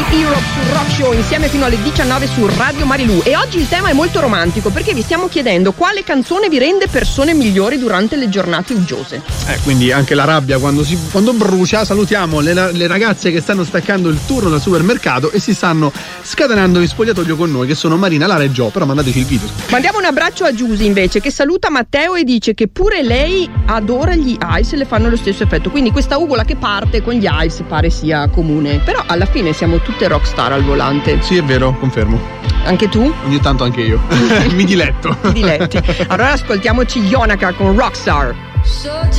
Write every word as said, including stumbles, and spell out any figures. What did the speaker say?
Europe su Rock Show, insieme fino alle diciannove su Radio Marilù. E oggi il tema è molto romantico perché vi stiamo chiedendo quale canzone vi rende persone migliori durante le giornate uggiose. Eh, quindi anche la rabbia quando, si, quando brucia. Salutiamo le, le ragazze che stanno staccando il turno dal supermercato e si stanno scatenando in spogliatoio con noi, che sono Marina, Lara e Gio. Però mandateci il video. Mandiamo un abbraccio a Giusy invece, che saluta Matteo e dice che pure lei adora gli Hives e le fanno lo stesso effetto. Quindi questa ugola che parte con gli Hives pare sia comune. Però alla fine siamo tutte rockstar al volante. Sì, è vero, confermo. Anche tu? Ogni tanto anche io. Mi diletto. Ti diletti. Allora ascoltiamoci Yonaka con Rockstar.